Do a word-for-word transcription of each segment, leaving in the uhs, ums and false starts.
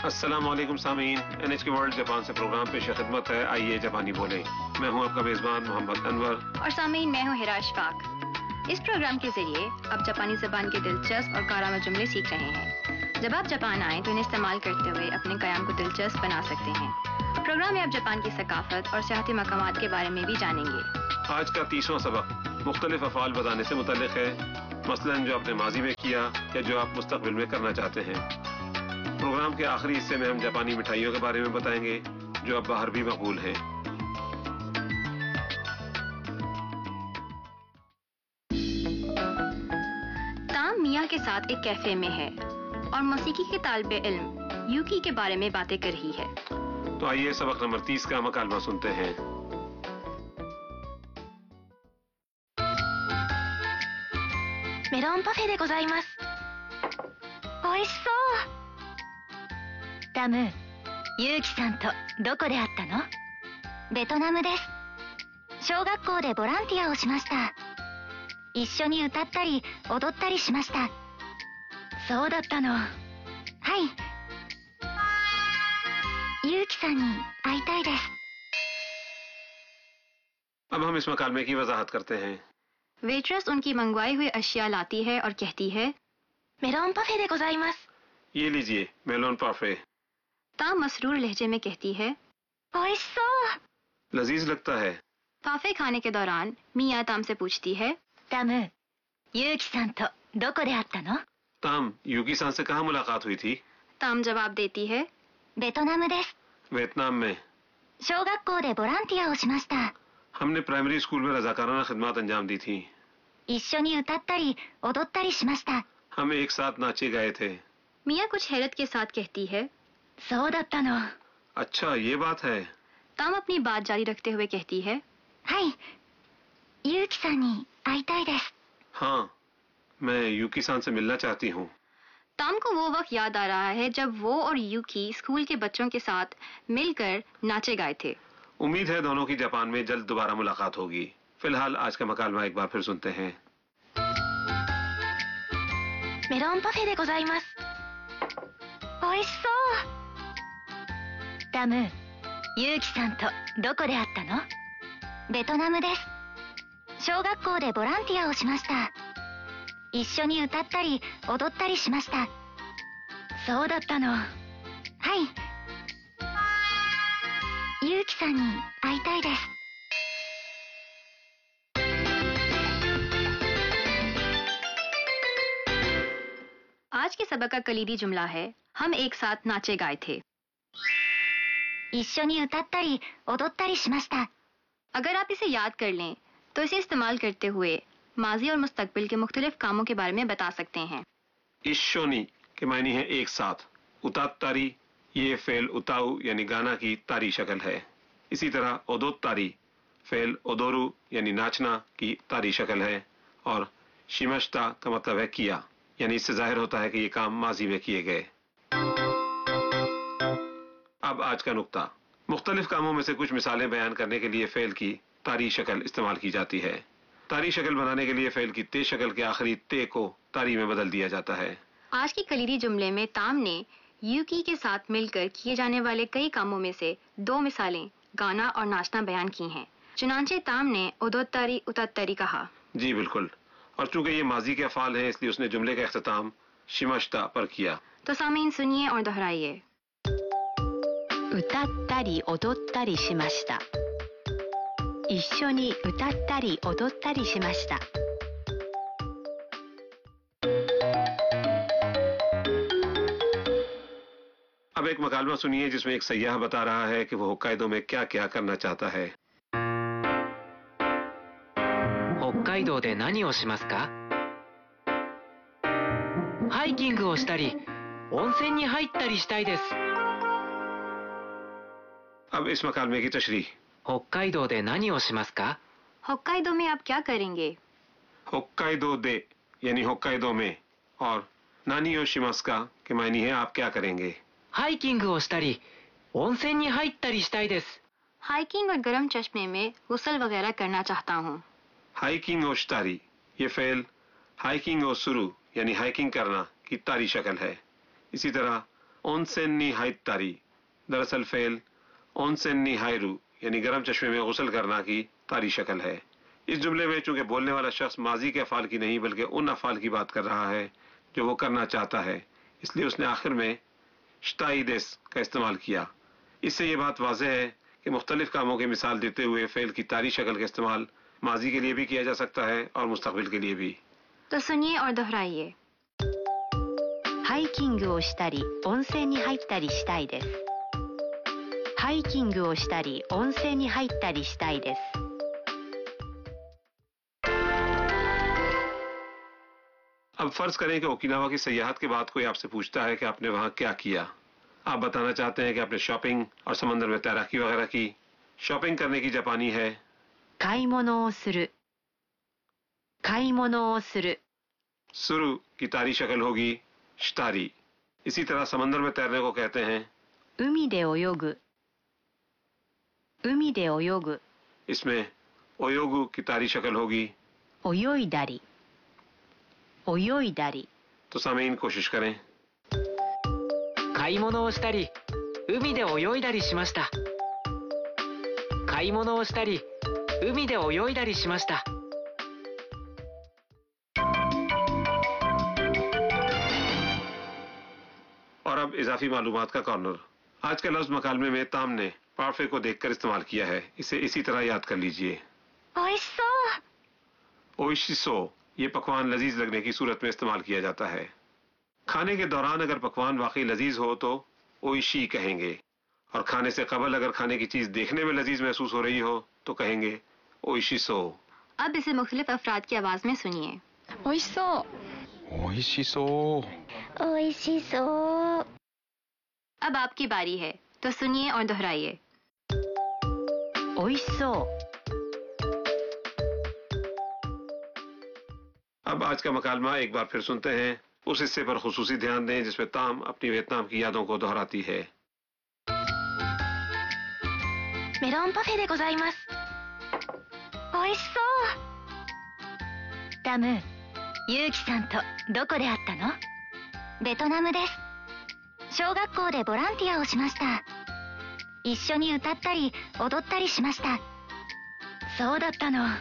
अस्सलामुअलैकुम सामीन, N H के वर्ल्ड जापान से प्रोग्राम पेश खिदमत है। आइए जापानी बोले। मैं हूं आपका मेजबान मोहम्मद अनवर और सामीन मैं हूं हिरा अशफाक। इस प्रोग्राम के जरिए आप जापानी ज़बान के दिलचस्प और कारामद जुमले सीख रहे हैं। जब आप जापान आएँ तो इन्हें इस्तेमाल करते हुए अपने कयाम को दिलचस्प बना सकते हैं। प्रोग्राम में आप जापान की सकाफत और सियाहती मकामात के बारे में भी जानेंगे। आज का तीसवां सबक मुख्तलिफ अफ़ाल बताने से मुतल्लिक है, मसलन जो आपने माजी में किया या जो आप मुस्तकबिल में करना चाहते हैं। प्रोग्राम के आखिरी हिस्से में हम जापानी मिठाइयों के बारे में बताएंगे जो अब बाहर भी मकबूल हैं। ताम मिया के साथ एक कैफे में है और मौसीकी के तालिबे इल्म यूकी के बारे में बातें कर रही है। तो आइए सबक नंबर तीस का मकालमा सुनते हैं। मेलोन पाफेでございます。おいしそう。タム、ユウキさんとどこで会ったの？ベトナムです。小学校でボランティアをしました。一緒に歌ったり踊ったりしました。そうだったの。はい。ユウキさんに会いたいです。 अब हम इस मकालमे की वजाहत करते हैं। वेट्रेस उनकी मंगवाई हुई अशिया लाती है और कहती है, मेलोन पाफेでございます。 ये लीजिए मेलोन पाफे। ताम मसरूर लहजे में कहती है, ओइश सो। लजीज लगता है। पाफे खाने के दौरान मिया ताम से पूछती है, ताम, यूकी सान तो दोको दे आत्ता नो? ताम, यूकी सान से कहाँ मुलाकात हुई थी? ताम जवाब देती है, बेतनाम देसु। वियतनाम में। 小学校でボランティアをしました。 हमने प्राइमरी स्कूल में रजाकाराना खिदमत अंजाम दी थी। 一緒に歌ったり踊ったりしました。 हम एक साथ नाचे गए थे। मिया कुछ हैरत के साथ कहती है, そうだったの。 अच्छा ये बात है। ताम अपनी बात जारी रखते हुए कहती है, はい、ユウキさんに会いたいです。 हाँ, मैं यूकी सान से मिलना चाहती हूँ। ताम को वो वक्त याद आ रहा है जब वो और यूकी स्कूल के बच्चों के साथ मिलकर नाचे गाए थे। उम्मीद है दोनों की जापान में जल्द दोबारा मुलाकात होगी। फिलहाल आज का मकालमा एक बार फिर सुनते हैं। メロンパフェでございます。おいしそう。タム、ユウキさんとどこで会ったの？ベトナムです。小学校でボランティアをしました。一緒に歌ったり踊ったりしました。そうだったの。はい。ユウキさんに会いたいです。 आज के सबक का कलीदी जुमला है, हम एक साथ नाचे गाए थे। 一緒に歌ったり踊ったりしました。 अगर आप इसे याद कर लें तो इसे इस्तेमाल करते हुए माजी और मुस्तकबिल के मुख्तलिफ कामों के बारे में बता सकते हैं। इश्शोनी के मायने है एक साथ। उतात्तारी ये फेल उताऊ यानी गाना की तारी शक्ल है। इसी तरह ओदोत्तारी फेल ओदोरू यानी नाचना की तारी शक्ल है। और शिमश्ता का मतलब है किया, यानी इससे जाहिर होता है कि ये काम माजी में किए गए। अब आज का नुक्ता। मुख्तलिफ कामों में से कुछ मिसालें बयान करने के लिए फेल की तारी शक्ल इस्तेमाल की जाती है। तारी शक्ल बनाने के लिए फेल की ते शक्ल के आखिरी ते को तारी में बदल दिया जाता है। आज की कलीदी जुमले में ताम ने यूकी के साथ मिलकर किए जाने वाले कई कामों में से दो मिसालें गाना और नाचना बयान की हैं। चुनांचे ताम ने ओदोत्तारी उतात्तारी कहा। जी बिल्कुल, और चूंकि ये माजी के अफ़ाल हैं इसलिए उसने जुमले का इख्तिताम शिमश्ता पर किया। तो सामीन सुनिए और दोहराइए। 歌ったり踊ったりしました。一緒に歌ったり踊ったりしました。 अब एक मकालमा सुनिए जिसमें एक सयाह बता रहा है कि वो होक्काइडो में क्या क्या करना चाहता है। 北海道で何をしますか？ハイキングをしたり、温泉に入ったりしたいです。 अब इस मकालमे की तशरीह। 北海道で何をしますか？ होक्काइडो में आप क्या करेंगे? होक्काइडो दे यानी होक्काइडो में और नानी और शिमास्का के मायने है आप क्या करेंगे। ハイキングをしたり、温泉に入ったりしたいです。 हाइकिंग और गर्म चश्मे में गुस्ल वगैरह करना चाहता हूँ। हाइकिंग और तारी ये फेल हाइकिंग और शुरू यानी हाइकिंग करना की तारी शक्ल है। इसी तरह ओनसेन नी हाइतारी दरअसल फेल ओनसेन नी हायरू यानी गर्म चश्मे में गुसल करना की तारी शक्ल है। इस जुमले में चूंकि बोलने वाला शख्स माजी के अफाल की नहीं बल्कि उन अफाल की बात कर रहा है जो वो करना चाहता है, इसलिए उसने आखिर में श्ताई देस का इस्तेमाल किया। इससे ये बात वाज़ेह है कि मुख्तलिफ कामों की मिसाल देते हुए फेल की तारी शक्ल का इस्तेमाल माजी के लिए भी किया जा सकता है और मुस्तकबिल के लिए भी। तो सुनिए और दोहराइए। ハイキングをしたり温泉に入ったりしたいです。ハイキングをしたり温泉に入ったりしたいです。 अब फर्ज करें कि ओकिनावा की सयाहत के बाद कोई आपसे पूछता है कि आपने वहां क्या किया। आप बताना चाहते हैं कि आपने शॉपिंग और समंदर में तैराकी वगैरह की। शॉपिंग करने की जापानी है 買い物をする。買い物をする。 सुरु की तारी शक्ल होगी श्तारी। इसी तरह समंदर में तैरने को कहते हैं 海で泳ぐ。海で泳ぐ。 इसमें ओयोगु की तारी शक्ल होगी 泳いだり。泳いだり。 तो सामीन कोशिश करें। 買い物をしたり海で泳いだりしました。買い物をしたり海で泳いだりしました。 और अब इजाफी मालूमात का कॉर्नर। आज का लफ्ज मकालमे में ताम ने पार्फे को देखकर इस्तेमाल किया है। इसे इसी तरह याद कर लीजिए। おいしそう。 ओइशिसो ये पकवान लजीज लगने की सूरत में इस्तेमाल किया जाता है। खाने के दौरान अगर पकवान वाकई लजीज हो तो ओइशी कहेंगे, और खाने से कबल अगर खाने की चीज देखने में लजीज महसूस हो रही हो तो कहेंगे ओइशिसो। अब इसे मुख्तलिफ अफराद की आवाज में सुनिए। おいしそう。 おいしそう。 おいしそう。 अब आपकी बारी है, तो सुनिए और दोहराइए। おいしそう。 अब आज का मकालमा एक बार फिर सुनते हैं। उस हिस्से पर खुसूसी ध्यान दें जिसमें ताम अपनी वियतनाम की यादों को दोहराती है। メロンパフェでございます。おいしそう。タム、ユウキさんとどこで会ったの？ベトナムです。小学校でボランティアをしました。一緒に歌ったり踊ったりしました。そうだったの。はい。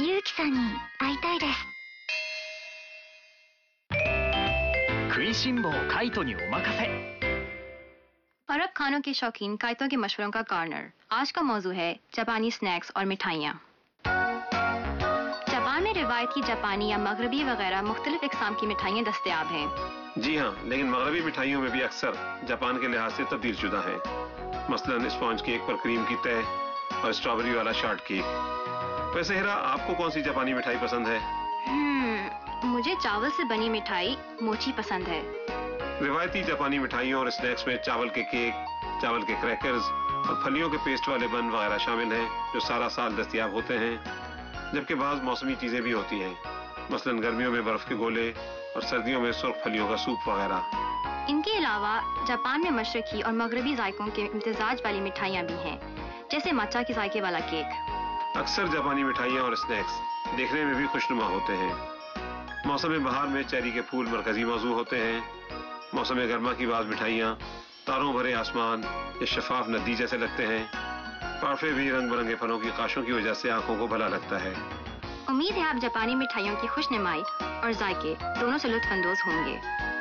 ユウキさんに会いたいです。 食いしん坊カイトにお任せ。 और अब खानों के शौकीन कायतों के मशवरों का कॉर्नर। आज का मौजू है जापानी स्नैक्स और मिठाइयाँ। जापान में रिवायती जापानी या मगरबी वगैरह मुख्तलिफ इकसाम की मिठाइयाँ दस्तयाब हैं। जी हाँ, लेकिन मगरबी मिठाइयों में भी अक्सर जापान के लिहाज से तब्दील शुदा है। मसलन स्पॉन्ज केक पर क्रीम की तह और स्ट्रॉबेरी वाला शॉर्ट केक। वैसे हिरा, आपको कौन सी जापानी मिठाई पसंद है? हम्म, मुझे चावल से बनी मिठाई मोची पसंद है। रिवायती जापानी मिठाइयों और स्नैक्स में चावल के केक, चावल के क्रैकर्स और फलियों के पेस्ट वाले बन वगैरह शामिल हैं जो सारा साल दस्तयाब होते हैं, जबकि बाज़ मौसमी चीज़ें भी होती हैं, मसलन गर्मियों में बर्फ़ के गोले और सर्दियों में सुर्ख फलियों का सूप वगैरह। इनके अलावा जापान में मशरकी और मगरबी जायकों के इम्तिजाज वाली मिठाइयाँ भी हैं, जैसे मचा के जायके वाला केक। अक्सर जापानी मिठाइयाँ और स्नैक्स देखने में भी खुशनुमा होते हैं। मौसम बहार में चेरी के फूल मरकजी मौजू होते हैं। मौसम गर्मा की बाज़ मिठाइयाँ तारों भरे आसमान या शफाफ नदी जैसे लगते हैं। पार्फे भी रंग बिरंगे फलों की काशों की वजह से आंखों को भला लगता है। उम्मीद है आप जापानी मिठाइयों की खुशनुमाई और जायके दोनों से लुत्फ अंदोज होंगे।